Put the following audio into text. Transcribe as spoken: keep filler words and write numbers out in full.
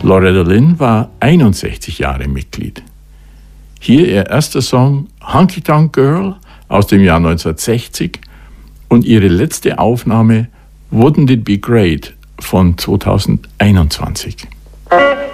Loretta Lynn war einundsechzig Jahre Mitglied. Hier ihr erster Song Honky Tonk Girl aus dem Jahr neunzehnhundertsechzig und ihre letzte Aufnahme Wouldn't It Be Great von zweitausendeinundzwanzig.